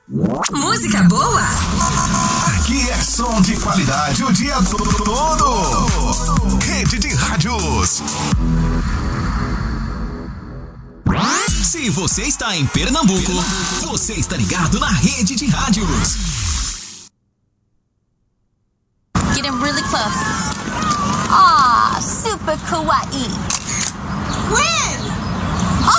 Música boa? Aqui é som de qualidade o dia todo. Rede de Rádios. Se você está em Pernambuco, você está ligado na Rede de Rádios. Getting really close. Ah, super kawaii.